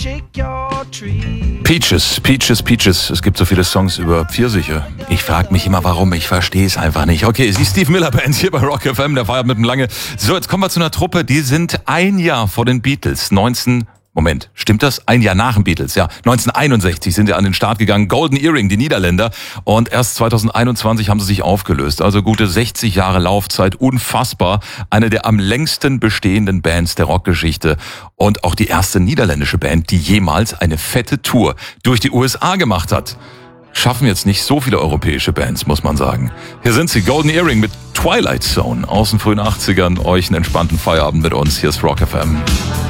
Peaches, Peaches, Peaches. Es gibt so viele Songs über Pfirsiche. Ich frage mich immer, warum. Ich verstehe es einfach nicht. Okay, es ist die Steve Miller Band hier bei Rock FM. Der feiert mit dem Lange. So, jetzt kommen wir zu einer Truppe, die sind ein Jahr vor den Beatles. Moment, stimmt das? Ein Jahr nach den Beatles, ja. 1961 sind sie an den Start gegangen. Golden Earring, die Niederländer. Und erst 2021 haben sie sich aufgelöst. Also gute 60 Jahre Laufzeit. Unfassbar. Eine der am längsten bestehenden Bands der Rockgeschichte. Und auch die erste niederländische Band, die jemals eine fette Tour durch die USA gemacht hat. Schaffen jetzt nicht so viele europäische Bands, muss man sagen. Hier sind sie, Golden Earring mit Twilight Zone aus den frühen 80ern. Euch einen entspannten Feierabend mit uns. Hier ist Rock FM.